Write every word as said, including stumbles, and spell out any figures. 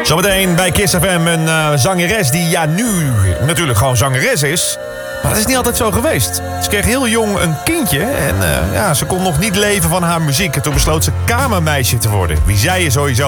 Zometeen bij Kiss F M een uh, zangeres die ja nu natuurlijk gewoon zangeres is. Maar dat is niet altijd zo geweest. Ze kreeg heel jong een kindje en uh, ja, ze kon nog niet leven van haar muziek. En toen besloot ze kamermeisje te worden. Wie zei je sowieso?